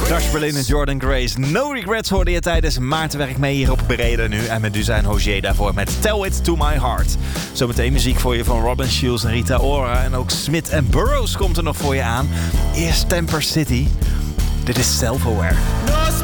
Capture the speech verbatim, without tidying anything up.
Dash Berlin en Jordan Grace. No Regrets hoorde je tijdens Maartenwerk mee hier op Breda nu. En met Duzain Hozier daarvoor met Tell It To My Heart. Zometeen muziek voor je van Robin Schulz en Rita Ora. En ook Smith en Burroughs komt er nog voor je aan. Eerst Temper City. Dit is Self-Aware.